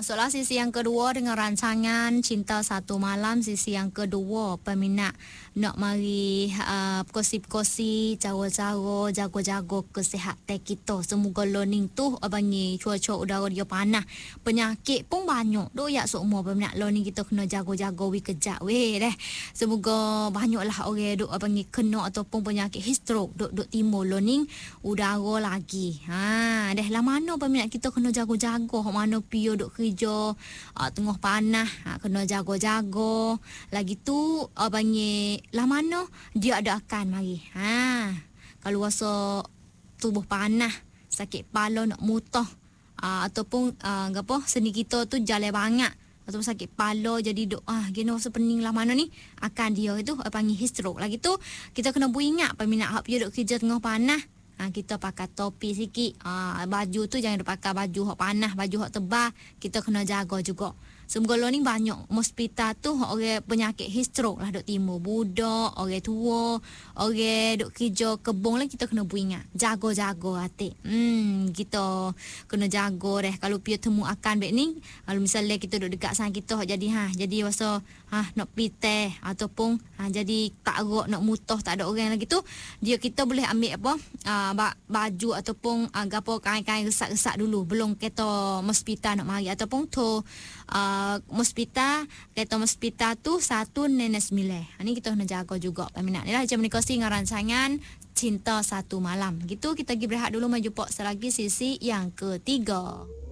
masuklah sisi yang kedua dengan rancangan Cinta Satu Malam. Sisi yang kedua, peminat nak mari kosi-kosi cara-cara jago-jago kesihatan kita. Semoga learning tu abangi cuaca udara dia panas. Penyakit pun banyak. Doyak semua peminat learning kita kena jago-jago wi kejap weh deh. Semoga banyaklah orang duk abangi kena ataupun penyakit stroke duk timur learning udara lagi. Deh lah mana peminat kita kena jago-jago. Hok mana pio duk kerja tengah panas, kena jago-jago. Lagi tu abangi lah mana dia ada akan mari. Kalau rasa tubuh panas, sakit kepala nak mutah, ataupun seni kita tu jalan banyak atau sakit kepala jadi duk gini rasa pening lah mana ni akan dia itu panggil stroke. Lagi tu kita kena ingat peminat hak dia duk kerja tengah panas, kita pakai topi sikit, baju tu jangan pakai baju hak panas, baju hak tebal, kita kena jaga juga. Semoga ni banyak hospital tu orang penyakit stroke lah duk timur, budak, orang tua, orang duk kerja kebun lah, kita kena ingat jaga-jaga hati. Kita kena jaga deh kalau piu temu akan baik ni. Kalau misalnya kita duk dekat sana kita jadi rasa nak piteh ataupun jadi tak erok nak mutah tak ada orang lagi tu, dia kita boleh ambil baju ataupun gapo kain-kain resak-resak dulu belum kita hospital nak mari ataupun tu hospital tu 199. Ni kita kena jaga juga peminat ni lah. Macam ni kosi dengan rancangan Cinta Satu Malam. Gitu kita pergi berehat dulu, maju jumpa selagi sisi yang ketiga.